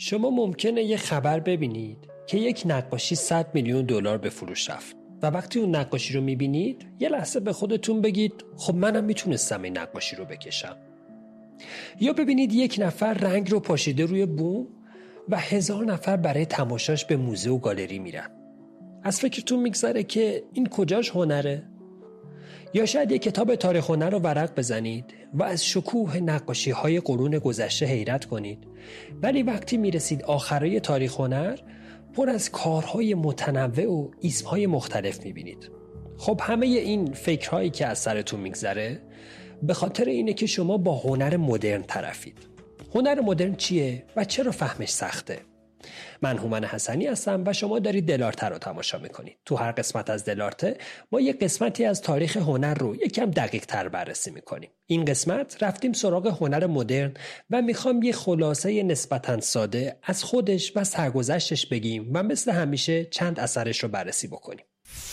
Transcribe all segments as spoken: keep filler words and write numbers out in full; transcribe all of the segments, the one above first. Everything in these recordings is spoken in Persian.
شما ممکنه یه خبر ببینید که یک نقاشی صد میلیون دلار به فروش رفت و وقتی اون نقاشی رو میبینید یه لحظه به خودتون بگید خب منم میتونستم این نقاشی رو بکشم. یا ببینید یک نفر رنگ رو پاشیده روی بوم و هزار نفر برای تماشاش به موزه و گالری میرن. از فکرتون میگذره که این کجاش هنره؟ یا شاید یک کتاب تاریخ هنر رو ورق بزنید و از شکوه نقاشی های قرون گذشته حیرت کنید، ولی وقتی میرسید آخرای تاریخ هنر پر از کارهای متنوع و اسمهای مختلف میبینید. خب همه این فکرهایی که از سرتون میگذره به خاطر اینه که شما با هنر مدرن طرفید. هنر مدرن چیه و چرا فهمش سخته؟ من هومن حسنی هستم و شما دارید دلارته رو تماشا میکنید. تو هر قسمت از دلارته ما یک قسمتی از تاریخ هنر رو یکم دقیق تر بررسی میکنیم. این قسمت رفتیم سراغ هنر مدرن و میخوام یه خلاصه نسبتاً ساده از خودش و سرگذشتش بگیم و مثل همیشه چند اثرش رو بررسی بکنیم.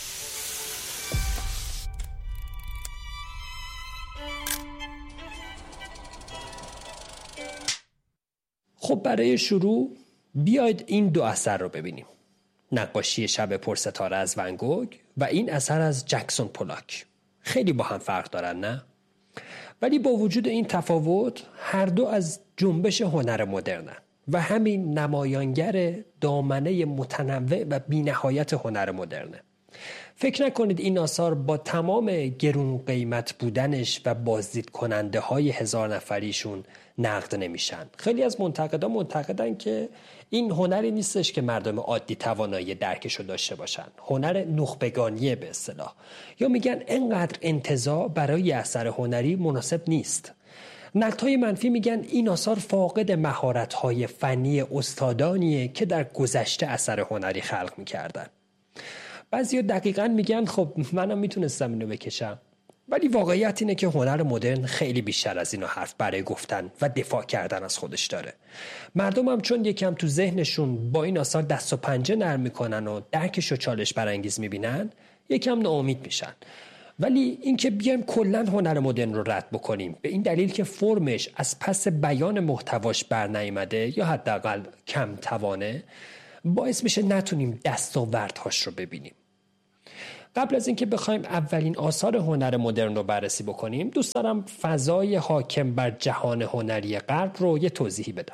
خب برای شروع بیاید این دو اثر رو ببینیم. نقاشی شب پرستاره از ون گوگ و این اثر از جکسون پولاک. خیلی با هم فرق دارن نه؟ ولی با وجود این تفاوت هر دو از جنبش هنر مدرنن و همین نمایانگر دامنه متنوع و بی‌نهایت هنر مدرنه. فکر نکنید این آثار با تمام گرون قیمت بودنش و بازدید کننده های هزار نفریشون نقد نمیشن. خیلی از منتقدان معتقدن که این هنری نیستش که مردم عادی توانایی درکشو داشته باشن. هنر نخبگانیه به اصطلاح. یا میگن اینقدر انتزاع برای اثر هنری مناسب نیست. نقدهای منفی میگن این آثار فاقد مهارت‌های فنی استادانیه که در گذشته اثر هنری خلق میکردن. بعضیا دقیقاً میگن خب منم میتونستم اینو بکشم. ولی واقعیت اینه که هنر مدرن خیلی بیشتر از اینو حرف برای گفتن و دفاع کردن از خودش داره. مردم هم چون یکم تو ذهنشون با این آثار دست و پنجه نرم میکنن و درکش و چالش برانگیز میبینن، یکم ناامید میشن. ولی اینکه بیایم کلاً هنر مدرن رو رد بکنیم به این دلیل که فرمش از پس بیان محتواش برنیامده یا حداقل کم توانه، باعث میشه نتونیم دستاوردهاش رو ببینیم. قبل از اینکه بخوایم اولین آثار هنر مدرن رو بررسی بکنیم، دوست دارم فضای حاکم بر جهان هنری غرب رو یه توضیحی بدم.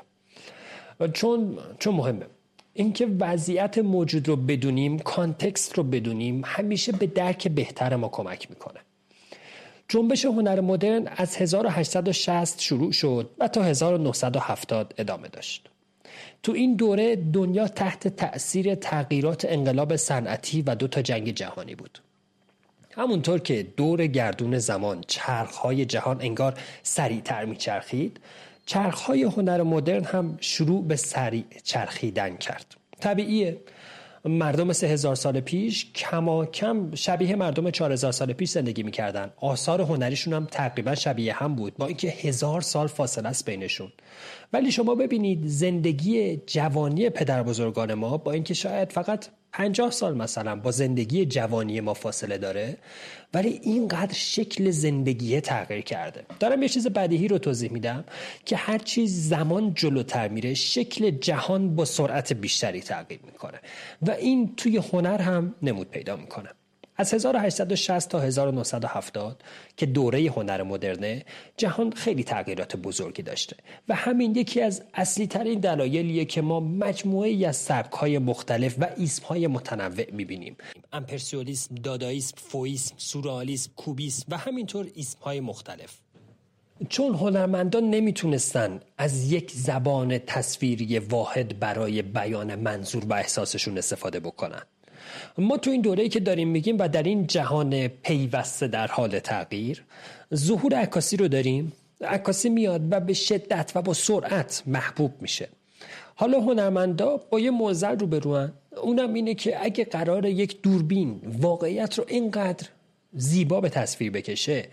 چون چون مهمه. اینکه وضعیت موجود رو بدونیم، کانتکست رو بدونیم، همیشه به درک بهتر ما کمک میکنه. جنبش هنر مدرن از هزار و هشتصد و شصت شروع شد و تا هزار و نهصد و هفتاد ادامه داشت. تو این دوره دنیا تحت تأثیر تغییرات انقلاب صنعتی و دو تا جنگ جهانی بود. همونطور که دور گردون زمان چرخهای جهان انگار سریعتر میچرخید، چرخهای هنر مدرن هم شروع به سریع چرخیدن کرد. طبیعیه مردم سه هزار سال پیش کماکم شبیه مردم چهار هزار سال پیش زندگی میکردن. آثار هنریشون هم تقریبا شبیه هم بود با اینکه هزار سال فاصله است بینشون. ولی شما ببینید زندگی جوانی پدر بزرگان ما با اینکه شاید فقط پنجاه سال مثلا با زندگی جوانی ما فاصله داره، ولی اینقدر شکل زندگی تغییر کرده. دارم یه چیز بدیهی رو توضیح میدم که هر چیز زمان جلوتر میره شکل جهان با سرعت بیشتری تغییر میکنه و این توی هنر هم نمود پیدا میکنه. از هزار و هشتصد و شصت تا هزار و نهصد و هفتاد که دوره هنر مدرنه، جهان خیلی تغییرات بزرگی داشته و همین یکی از اصلی ترین دلایلیه که ما مجموعه‌ای از سبک‌های مختلف و ایسم‌های متنوع می‌بینیم. امپرسیونیسم، دادائیسم، فوئیسم، سورئالیسم، کوبیسم و همینطور ایسم‌های مختلف. چون هنرمندان نمیتونستن از یک زبان تصویری واحد برای بیان منظور و احساسشون استفاده بکنن. ما تو این دوره‌ای که داریم میگیم و در این جهان پیوسته در حال تغییر، ظهور عکاسی رو داریم. عکاسی میاد و به شدت و با سرعت محبوب میشه. حالا هنرمندا با یه معضل روبروان، اونم اینه که اگه قراره یک دوربین واقعیت رو اینقدر زیبا به تصویر بکشه،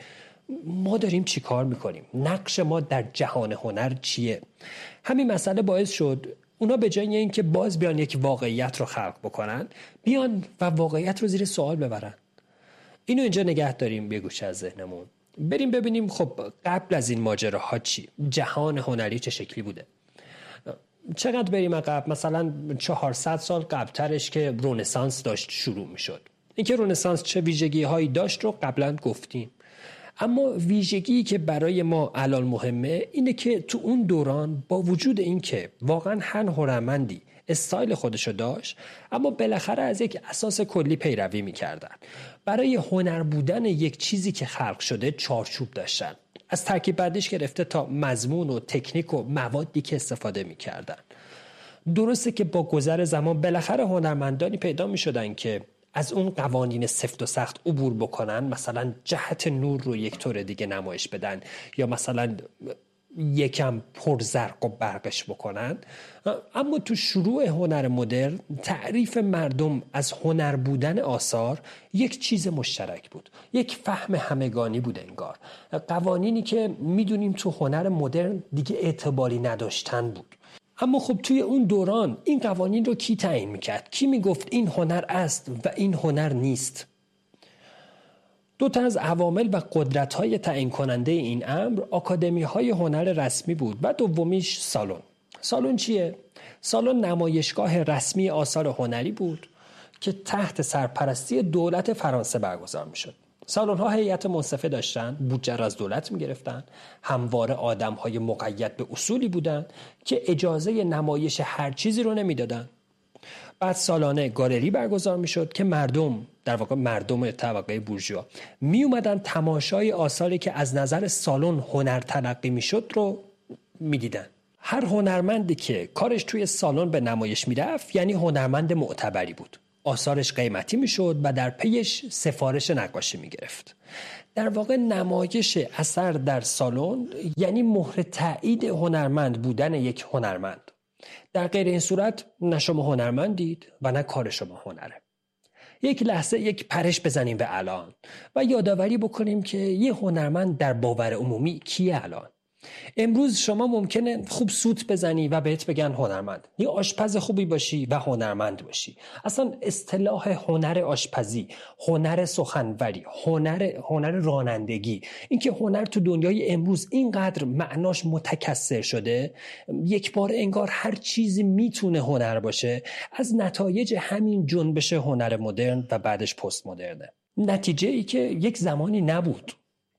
ما داریم چی کار میکنیم؟ نقش ما در جهان هنر چیه؟ همین مسئله باعث شد اونا به جای اینکه باز بیان یک واقعیت رو خلق بکنن، بیان و واقعیت رو زیر سوال ببرن. اینو اینجا نگه داریم یه گوشه از ذهنمون. بریم ببینیم خب قبل از این ماجراها چی؟ جهان هنری چه شکلی بوده؟ چقدر بریم عقب، مثلا چهارصد سال قبلترش که رنسانس داشت شروع میشد. اینکه رنسانس چه ویژگی هایی داشت رو قبلا گفتیم، اما ویژگی که برای ما الان مهمه اینه که تو اون دوران با وجود اینکه واقعا هر هنرمندی استایل خودشو داشت، اما بالاخره از یک اساس کلی پیروی میکردن. برای هنر بودن یک چیزی که خلق شده چارچوب داشتن، از ترکیب بندیش گرفته تا مضمون و تکنیک و موادی که استفاده میکردن. درسته که با گذر زمان بالاخره هنرمندانی پیدا میشدن که از اون قوانین سفت و سخت عبور بکنن، مثلا جهت نور رو یک طور دیگه نمایش بدن یا مثلا یکم پرزرق و برقش بکنن. اما تو شروع هنر مدرن تعریف مردم از هنر بودن آثار یک چیز مشترک بود، یک فهم همگانی بود انگار. قوانینی که میدونیم تو هنر مدرن دیگه اعتباری نداشتن بود. اما خب توی اون دوران این قوانین رو کی تعیین میکرد؟ کی میگفت این هنر است و این هنر نیست؟ دو تا از عوامل و قدرت‌های تعیین کننده این امر آکادمی‌های هنر رسمی بود و دومیش سالن. سالن چیه؟ سالن نمایشگاه رسمی آثار هنری بود که تحت سرپرستی دولت فرانسه برگزار میشد. سالن‌ها هیئت منصفه داشتن، بودجه را از دولت می‌گرفتن، همواره آدم‌های مقید به اصولی بودن که اجازه نمایش هر چیزی رو نمیدادن. بعد سالانه گالری برگزار میشد که مردم، در واقع مردم طبقه بورژوا، می اومدن تماشای آثاری که از نظر سالن هنر تلقی میشد رو میدیدن. هر هنرمندی که کارش توی سالن به نمایش میرفت یعنی هنرمند معتبری بود. آثارش قیمتی میشد و در پیش سفارش نقاشی میگرفت. در واقع نمایش اثر در سالن یعنی مهر تایید هنرمند بودن یک هنرمند. در غیر این صورت نه شما هنرمندید و نه کار شما هنره. یک لحظه یک پرش بزنیم به الان و یادآوری بکنیم که یه هنرمند در باور عمومی کیه الان. امروز شما ممکنه خوب سوت بزنی و بهت بگن هنرمند، یه آشپز خوبی باشی و هنرمند باشی. اصلا اصطلاح هنر آشپزی، هنر سخنوری، هنر هنر رانندگی، اینکه هنر تو دنیای امروز اینقدر معناش متکثر شده، یک بار انگار هر چیزی میتونه هنر باشه، از نتایج همین جنبش هنر مدرن و بعدش پست مدرنه. نتیجه ای که یک زمانی نبود.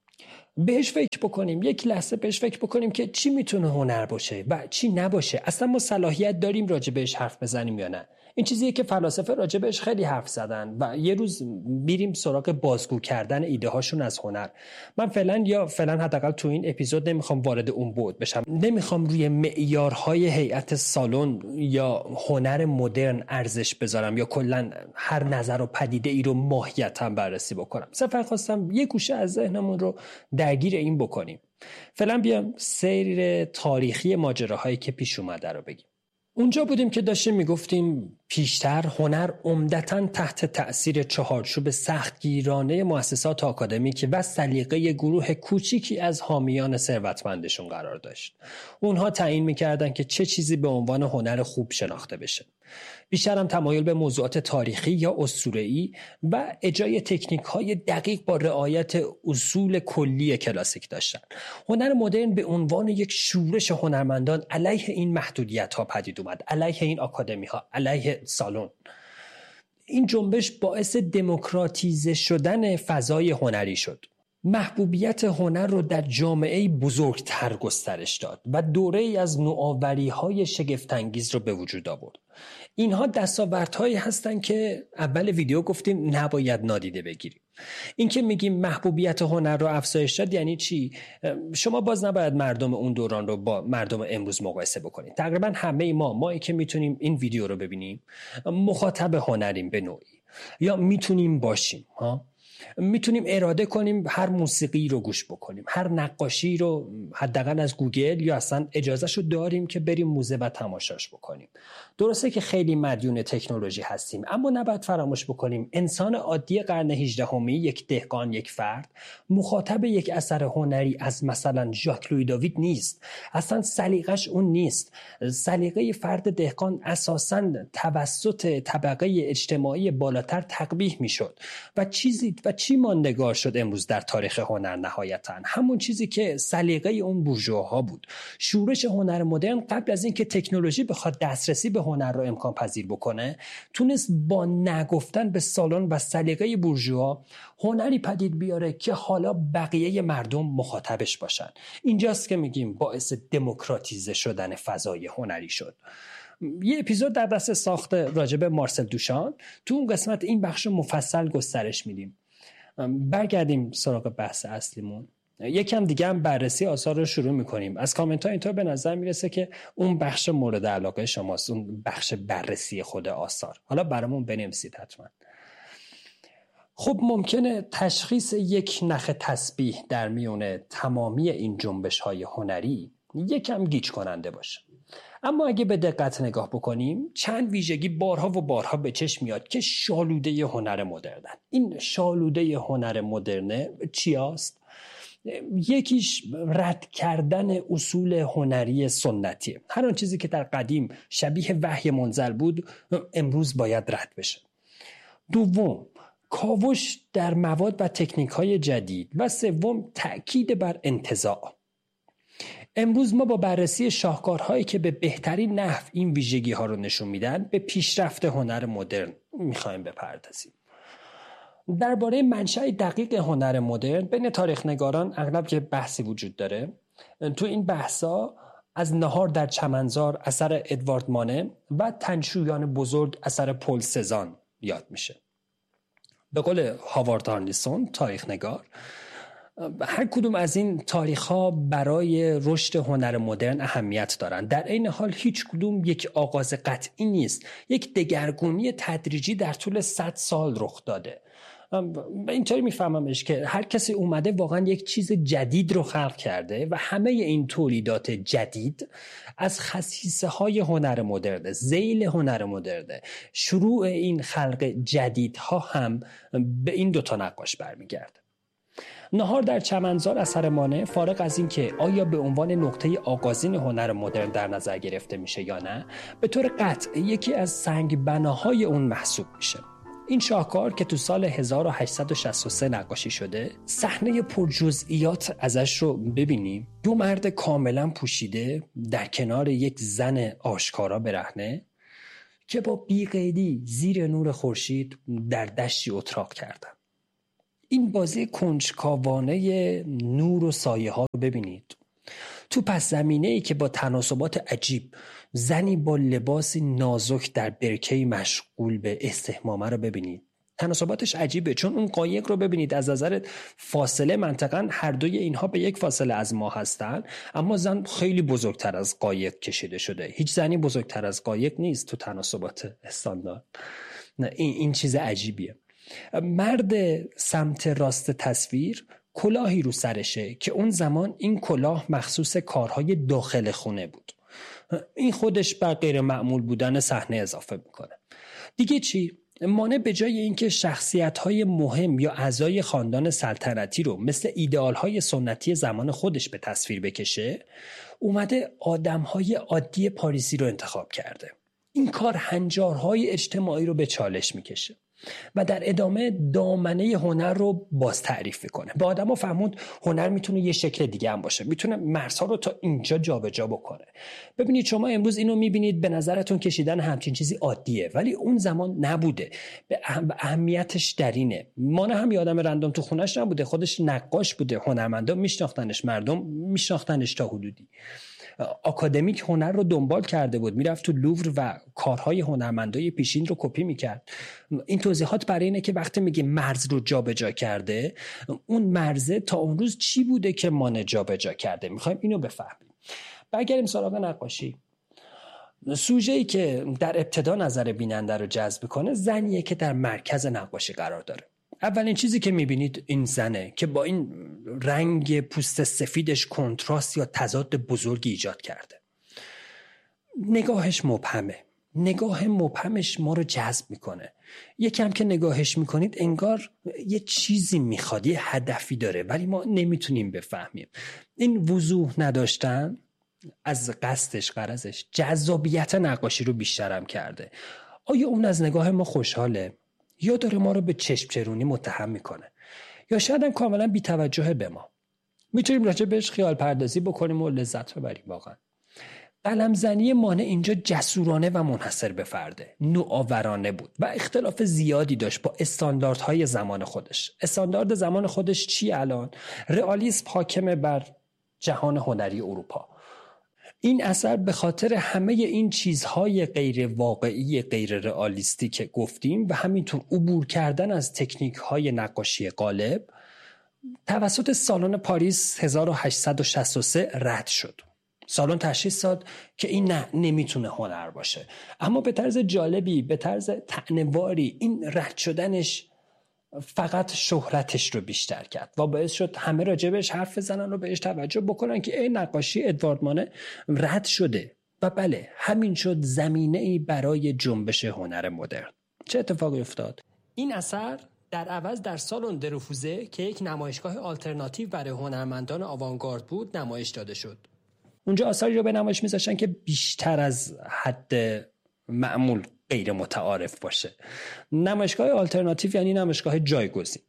بهش فکر بکنیم، یک لحظه بهش فکر بکنیم که چی میتونه هنر باشه و چی نباشه. اصلا ما صلاحیت داریم راجع بهش حرف بزنیم یا نه؟ این چیزیه که فلاسفه راجع بهش خیلی حرف زدن و یه روز میریم سراغ بازگو کردن ایده هاشون از هنر. من فعلا یا فعلا حداقل تو این اپیزود نمیخوام وارد اون بعد بشم. نمیخوام روی معیارهای هیئت سالن یا هنر مدرن ارزش بذارم یا کلا هر نظر و پدیده ای رو ماهیتاً بررسی بکنم. صرفا خواستم یه گوشه از ذهنمون رو درگیر این بکنیم. فعلا بیام سیر تاریخی ماجراهایی که پیش اومده رو بگیم. اونجا بودیم که داشتیم میگفتیم پیشتر هنر عمدتاً تحت تأثیر چهارچوب سختگیرانه مؤسسات آکادمیک و سلیقه گروه کوچیکی از حامیان ثروتمندشون قرار داشت. اونها تعیین میکردن که چه چیزی به عنوان هنر خوب شناخته بشه. بیشتر هم تمایل به موضوعات تاریخی یا اسطوره‌ای و اجرای تکنیک‌های دقیق با رعایت اصول کلی کلاسیک داشتن. هنر مدرن به عنوان یک شورش هنرمندان علیه این محدودیت‌ها پدید اومد، علیه این آکادمی‌ها، علیه سالن. این جنبش باعث دموکراتیزه شدن فضای هنری شد. محبوبیت هنر رو در جامعه بزرگتر گسترش داد و دوره‌ای از نوآوری‌های شگفت‌انگیز رو به وجود آورد. اینها دستاوردهایی هستن که اول ویدیو گفتیم نباید نادیده بگیریم. این که میگیم محبوبیت هنر رو افزایش داد یعنی چی؟ شما باز نباید مردم اون دوران رو با مردم امروز مقایسه بکنید. تقریبا همه ما مایی که میتونیم این ویدیو رو ببینیم مخاطب هنریم به نوعی، یا میتونیم باشیم ها میتونیم اراده کنیم هر موسیقی رو گوش بکنیم، هر نقاشی رو حداقل از گوگل، یا اصلا اجازهشو داریم که بریم موزه و تماشاش بکنیم. درسته که خیلی مدیون تکنولوژی هستیم، اما نباید فراموش بکنیم انسان عادی قرن هجدهمی، یک دهقان، یک فرد، مخاطب یک اثر هنری از مثلا ژاک لویی داوید نیست. اصلا سلیقش اون نیست. سلیقه فرد دهقان اساساً توسط طبقه اجتماعی بالاتر تقبیح میشد و چیزی و چی ماندگار شد امروز در تاریخ هنر نهایتاً؟ همون چیزی که سلیقه اون بورژواها بود. شورش هنر مدرن قبل از اینکه تکنولوژی بخواد دسترسی به هنر رو امکان پذیر بکنه، تونست با نگفتن به سالن و سلیقه بورژوا هنری پدید بیاره که حالا بقیه مردم مخاطبش باشن. اینجاست که میگیم باعث دموکراتیزه شدن فضای هنری شد. یه اپیزود در دست ساخته راجب مارسل دوشان، تو اون قسمت این بخش مفصل گسترش میدیم. برگردیم سراغ بحث اصلیمون. یکم دیگه هم بررسی آثار رو شروع میکنیم. از کامنت ها اینطور به نظر میرسه که اون بخش مورد علاقه شماست، اون بخش بررسی خود آثار. حالا برامون بنویسید حتما. خب ممکنه تشخیص یک نخ تسبیح در میون تمامی این جنبش های هنری یکم گیج کننده باشه، اما اگه به دقت نگاه بکنیم چند ویژگی بارها و بارها به چشم میاد که شالوده هنر مدرنن. این شالوده هنر مدرنه چی است؟ یکیش رد کردن اصول هنری سنتیه. هر آن چیزی که در قدیم شبیه وحی منزل بود امروز باید رد بشه. دوم، کاوش در مواد و تکنیک های جدید. و سوم، تأکید بر انتزاع. امروز ما با بررسی شاهکارهایی که به بهترین نحو این ویژگی ها رو نشون میدن به پیشرفت هنر مدرن میخوایم بپردازیم. درباره منشأ دقیق هنر مدرن بین تاریخ نگاران اغلب که بحثی وجود داره. تو این بحثا از نهار در چمنزار اثر ادوارد مانه و تنشویان بزرگ اثر پل سزان یاد میشه. به قول هاوارد هارنیسون تاریخ نگار، هر کدوم از این تاریخ‌ها برای رشد هنر مدرن اهمیت دارند. در این حال هیچ کدوم یک آغاز قطعی نیست. یک دگرگونی تدریجی در طول صد سال رخ داده. اینطوری میفهممش که هر کسی اومده واقعا یک چیز جدید رو خلق کرده و همه این تولیدات جدید از خصیصه های هنر مدرن، ذیل هنر مدرن. شروع این خلق جدیدها هم به این دوتا نقاش برمیگرده. نهار در چمنزار اثر مانه، فارغ از این که آیا به عنوان نقطه آغازین هنر مدرن در نظر گرفته میشه یا نه، به طور قطع یکی از سنگ بناهای اون محسوب میشه. این شاهکار که تو سال هزار و هشتصد و شصت و سه نقاشی شده، صحنه پرجزئیات ازش رو ببینیم. دو مرد کاملا پوشیده در کنار یک زن آشکارا برهنه که با بی‌قیدی زیر نور خورشید در دشتی اتراق کردن. این بازی کنجکاوانه نور و سایه ها رو ببینید. تو پس زمینه ای که با تناسبات عجیب زنی با لباسی نازک در برکه‌ای مشغول به استحمامه رو ببینید. تناسباتش عجیبه چون اون قایق رو ببینید از نظر فاصله منطقاً هر دوی اینها به یک فاصله از ما هستن، اما زن خیلی بزرگتر از قایق کشیده شده. هیچ زنی بزرگتر از قایق نیست تو تناسبات استاندارد. نه این این چیز عجیبیه. مرد سمت راست تصویر کلاهی رو سرشه که اون زمان این کلاه مخصوص کارهای داخل خونه بود. این خودش بر غیر معمول بودن صحنه اضافه میکنه. دیگه چی؟ مانع به جای اینکه شخصیت‌های مهم یا اعضای خاندان سلطنتی رو مثل ایدئال‌های سنتی زمان خودش به تصویر بکشه، اومده آدم‌های عادی پاریسی رو انتخاب کرده. این کار هنجارهای اجتماعی رو به چالش میکشه و در ادامه دامنه هنر رو باز تعریف میکنه. به آدم‌ها فهموند هنر میتونه یه شکل دیگه هم باشه، میتونه مرزها رو تا اینجا جابجا بکنه. ببینید شما امروز اینو میبینید به نظرتون کشیدن همچین چیزی عادیه، ولی اون زمان نبوده. به اهمیتش در اینه. مانع هم آدم رندوم تو خونش نبوده، خودش نقاش بوده، هنرمندا میشناختنش، مردم میشناختنش تا حدودی. آکادمیک هنر رو دنبال کرده بود، میرفت تو لوور و کارهای هنرمندای پیشین رو کپی میکرد. این توضیحات برای اینه که وقتی میگه مرز رو جابجا کرده، اون مرزه تا اون روز چی بوده که مانع جابجا کرده؟ میخوایم اینو بفهمیم. برگردیم سراغ نقاشی. سوژه‌ای که در ابتدا نظر بیننده رو جذب کنه زنیه که در مرکز نقاشی قرار داره. اولین چیزی که میبینید این زنه که با این رنگ پوست سفیدش کنتراست یا تضاد بزرگی ایجاد کرده. نگاهش مبهمه. نگاه مبهمش ما رو جذب میکنه. یکم که نگاهش میکنید انگار یه چیزی میخواد، یه هدفی داره، ولی ما نمیتونیم بفهمیم. این وضوح نداشتن از قصدش، غرضش جذابیت نقاشی رو بیشترم کرده. آیا اون از نگاه ما خوشحاله؟ یا داره ما رو به چشم چرونی متهم میکنه؟ یا شاید هم کاملا بی توجه به ما. میتونیم راجع بهش خیال پردازی بکنیم و لذت ببریم. واقعا قلمزنی مانع اینجا جسورانه و منحصر به فرده، نوآورانه بود و اختلاف زیادی داشت با استانداردهای زمان خودش. استاندارد زمان خودش چی الان؟ رئالیسم حاکم بر جهان هنری اروپا. این اثر به خاطر همه این چیزهای غیر واقعی، غیر رئالیستی که گفتیم و همینطور عبور کردن از تکنیک‌های نقاشی قالب توسط سالن پاریس هزار و هشتصد و شصت و سه رد شد. سالن تشخیص داد که این نه نمیتونه هنر باشه، اما به طرز جالبی، به طرز طعنه‌واری این رد شدنش فقط شهرتش رو بیشتر کرد و باعث شد همه راجبش حرف بزنن و بهش توجه بکنن که این نقاشی ادوارد مانه رد شده. و بله، همین شد زمینه‌ای برای جنبش هنر مدرن. چه اتفاقی افتاد؟ این اثر در عوض در سالن دروفوزه که یک نمایشگاه آلترناتیو برای هنرمندان آوانگارد بود نمایش داده شد. اونجا آثاری رو به نمایش میذاشتن که بیشتر از حد معمول غیر متعارف باشه. نمایشگاه آلترناتیو یعنی نمایشگاه جایگزین.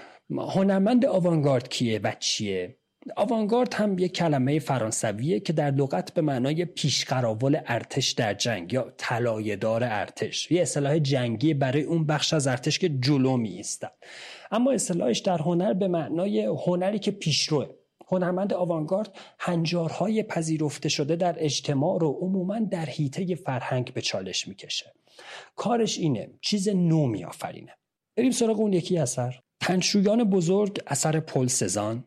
هنرمند آوانگارد کیه و چیه؟ آوانگارد هم یک کلمه فرانسویه که در لغت به معنای پیشقراول ارتش در جنگ یا طلایه‌دار ارتش، یه اصطلاح جنگی برای اون بخش از ارتش که جلو می ایستد. اما اصطلاحش در هنر به معنای هنری که پیشروه. هنرمند آوانگارد هنجارهای پذیرفته شده در اجتماع رو عموماً در حیطه فرهنگ به چالش میکشه. کارش اینه، چیز نو میآفرینه. بریم سراغ اون یکی اثر. تنشویان بزرگ، اثر پل سزان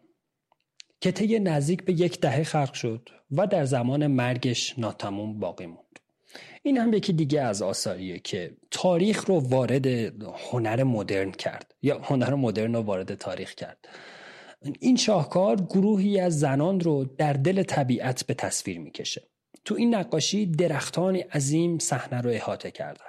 که طی نزدیک به یک دهه خلق شد و در زمان مرگش ناتمام باقی موند. این هم یکی دیگه از آثاریه که تاریخ رو وارد هنر مدرن کرد یا هنر مدرن رو وارد تاریخ کرد. این شاهکار گروهی از زنان رو در دل طبیعت به تصویر میکشه. تو این نقاشی درختان عظیم صحنه رو احاطه کردن.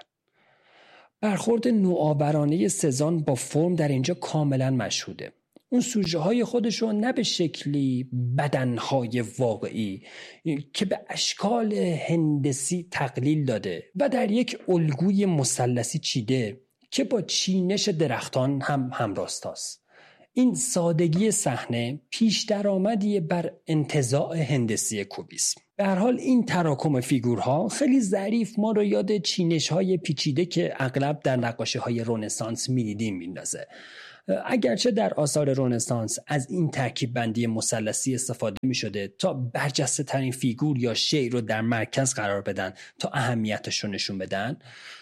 برخورد نوآورانه سزان با فرم در اینجا کاملا مشهوده. اون سوژه های خودش رو نه به شکلی بدنهای واقعی که به اشکال هندسی تقلیل داده و در یک الگوی مثلثی چیده که با چینش درختان هم همراستاست. این سادگی صحنه پیش درآمدی بر انتزاع هندسی کوبیسم. به هر حال این تراکم فیگورها خیلی ظریف ما رو یاد چینش‌های پیچیده که اغلب در نقاشی‌های رنسانس می‌دیدیم میندازه. اگرچه در آثار رنسانس از این ترکیب بندی مثلثی استفاده می‌شده تا برجسته ترین فیگور یا شی رو در مرکز قرار بدن تا اهمیتش رو نشون بدن،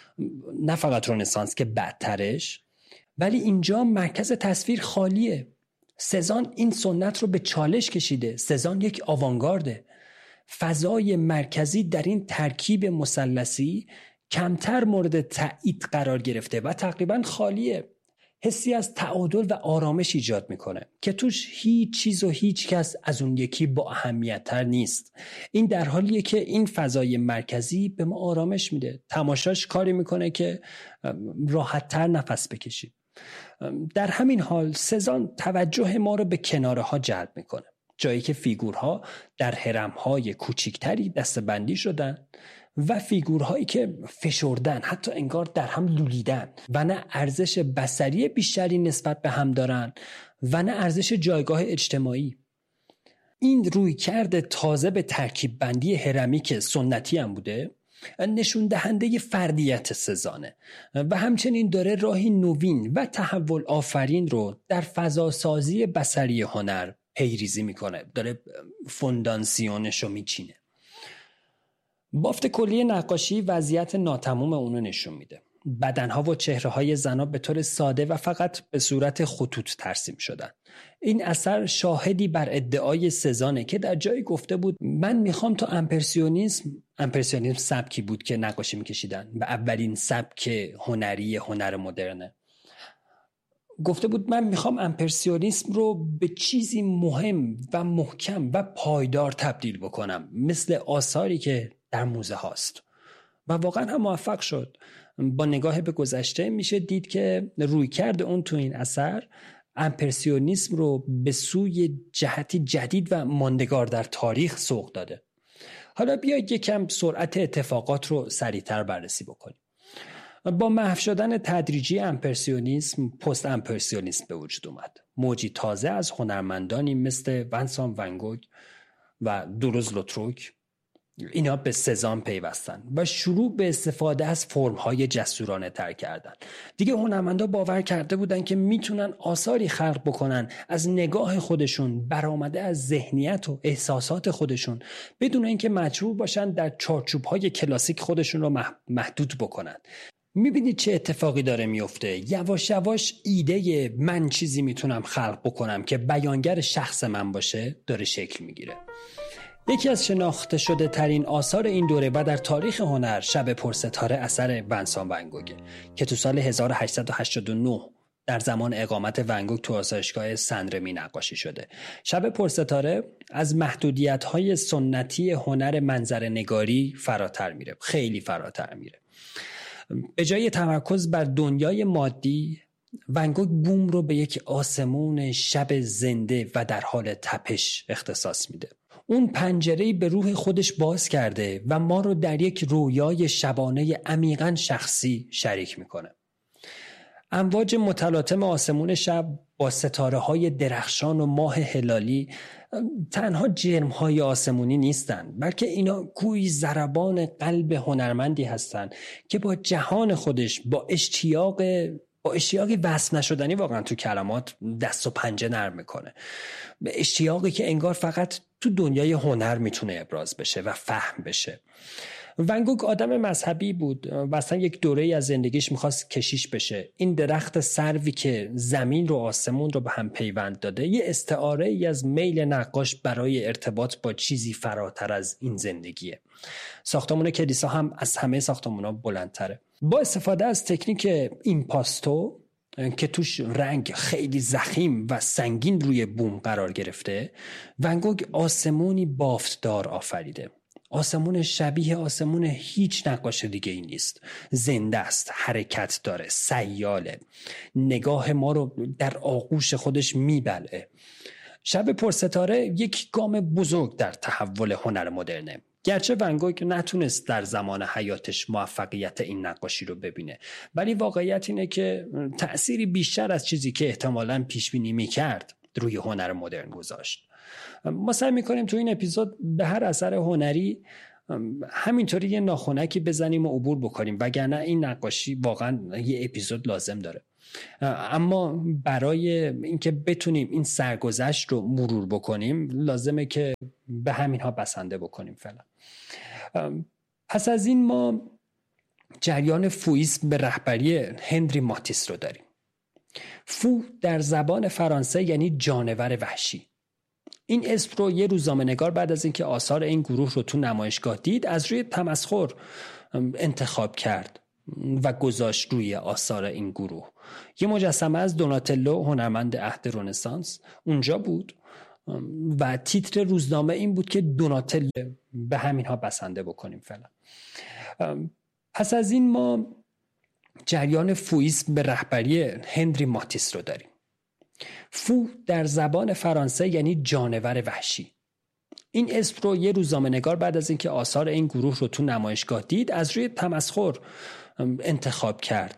نه فقط رنسانس که بدترش، ولی اینجا مرکز تصویر خالیه. سزان این سنت رو به چالش کشیده. سزان یک آوانگارده. فضای مرکزی در این ترکیب مثلثی کمتر مورد تایید قرار گرفته و تقریبا خالیه. حسی از تعادل و آرامش ایجاد میکنه که توش هیچ چیز و هیچ کس از اون یکی با اهمیت تر نیست. این در حالیه که این فضای مرکزی به ما آرامش میده. تماشاش کاری میکنه که راحت تر نفس بکشید. در همین حال سزان توجه ما رو به کناره ها جلب میکنه، جایی که فیگورها در هرم‌های کوچکتری دسته‌بندی شدن و فیگورهایی که فشردن، حتی انگار در هم لولیدن و نه ارزش بصری بیشتری نسبت به هم دارن و نه ارزش جایگاه اجتماعی. این رویکرد تازه به ترکیب بندی هرمی که سنتی هم بوده نشون دهنده فردیت سزانه و همچنین داره راهی نوین و تحول آفرین رو در فضاسازی بصری هنر پیریزی میکنه، داره فونداسیونش رو میچینه. بافت کلی نقاشی وضعیت ناتمام اونو نشون میده. بدنها و چهره‌های زنها به طور ساده و فقط به صورت خطوط ترسیم شدن. این اثر شاهدی بر ادعای سزانه که در جایی گفته بود من میخوام تا امپرسیونیسم، امپرسیونیسم سبکی بود که نقاشی میکشیدن و اولین سبک هنری هنر مدرنه. گفته بود من میخوام امپرسیونیسم رو به چیزی مهم و محکم و پایدار تبدیل بکنم، مثل آثاری که در موزه هاست. و واقعا هم موفق شد. با نگاه به گذشته میشه دید که رویکرد اون تو این اثر امپرسیونیسم رو به سوی جهتی جدید و ماندگار در تاریخ سوق داده. حالا بیایید یکم سرعت اتفاقات رو سریعتر بررسی بکنیم. با محو شدن تدریجی امپرسیونیسم، پست امپرسیونیسم به وجود اومد. موجی تازه از هنرمندانی مثل ونسان ونگوگ و دوروز لوتروک اینا به سزان پیوستن و شروع به استفاده از فرم‌های جسورانه تر کردن. دیگه هنرمندا باور کرده بودن که میتونن آثاری خلق بکنن از نگاه خودشون، برآمده از ذهنیت و احساسات خودشون، بدون اینکه مجبور باشن در چارچوب‌های کلاسیک خودشون رو محدود بکنن. میبینید چه اتفاقی داره میفته. یواش یواش ایده من چیزی میتونم خلق بکنم که بیانگر شخص من باشه داره شکل میگیره. یکی از شناخته شده ترین آثار این دوره و در تاریخ هنر شب پرستاره اثر ونسان ونگوگه که تو سال هزار و هشتصد و هشتاد و نه در زمان اقامت ونگوگ تو آسایشگاه سنرمی نقاشی شده. شب پرستاره از محدودیت‌های سنتی هنر منظره‌نگاری فراتر میره، خیلی فراتر میره. به جای تمرکز بر دنیای مادی، ونگوگ بوم رو به یک آسمون شب زنده و در حال تپش اختصاص میده. اون پنجره‌ای به روح خودش باز کرده و ما رو در یک رویای شبانه عمیقاً شخصی شریک میکنه. امواج متلاطم آسمون شب با ستاره‌های درخشان و ماه هلالی تنها جرم‌های آسمونی نیستن، بلکه اینا گویی ضربان قلب هنرمندی هستن که با جهان خودش با اشتیاق با اشتیاقی وصف نشدنی واقعا تو کلمات دست و پنجه نرم میکنه، به اشتیاقی که انگار فقط تو دنیای هنر میتونه ابراز بشه و فهم بشه. ونگوگ آدم مذهبی بود و اصلا یک دوره‌ای از زندگیش میخواست کشیش بشه. این درخت سروی که زمین رو آسمون رو به هم پیوند داده یه استعاره ای از میل نقاش برای ارتباط با چیزی فراتر از این زندگیه. ساختمان کلیسا هم از همه ساختمان‌ها بلندتره. با استفاده از تکنیک ایمپاستو که توش رنگ خیلی ضخیم و سنگین روی بوم قرار گرفته، ونگوگ آسمونی بافتدار آفریده. آسمون شبیه آسمون هیچ نقاش دیگه ای نیست. زنده است، حرکت داره، سیاله، نگاه ما رو در آغوش خودش میبلعه. شب پرستاره یک گام بزرگ در تحول هنر مدرنه. گرچه ونگوگ نتونست در زمان حیاتش موفقیت این نقاشی رو ببینه، ولی واقعیت اینه که تأثیری بیشتر از چیزی که احتمالاً پیش بینی می‌کرد روی هنر مدرن گذاشت. ما سعی می‌کنیم تو این اپیزود به هر اثر هنری همینطوری یه ناخنکی بزنیم و عبور بکنیم، وگرنه این نقاشی واقعاً یه اپیزود لازم داره. اما برای اینکه بتونیم این سرگذشت رو مرور بکنیم لازمه که به همینها بسنده بکنیم فعلا. پس از این ما جریان فویسم به رهبری هنری ماتیس رو داریم. فو در زبان فرانسه یعنی جانور وحشی. این اسم رو یه روزنامه‌نگار بعد از اینکه آثار این گروه رو تو نمایشگاه دید از روی تمسخر انتخاب کرد و گذاشت روی آثار این گروه. یه مجسمه از دوناتلو، هنرمند عهد رنسانس، اونجا بود و تیتر روزنامه این بود که دوناتلو. به همینها بسنده بکنیم فعلا. پس از این ما جریان فویسم به رهبری هنری ماتیس رو داریم. فو در زبان فرانسه یعنی جانور وحشی. این اسم رو یه روزنامه‌نگار بعد از اینکه آثار این گروه رو تو نمایشگاه دید از روی تمسخر انتخاب کرد